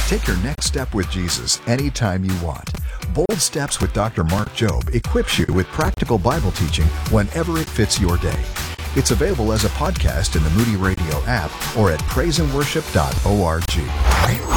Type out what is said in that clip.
Take your next step with Jesus anytime you want. Bold Steps with Dr. Mark Jobe equips you with practical Bible teaching whenever it fits your day. It's available as a podcast in the Moody Radio app or at praiseandworship.org.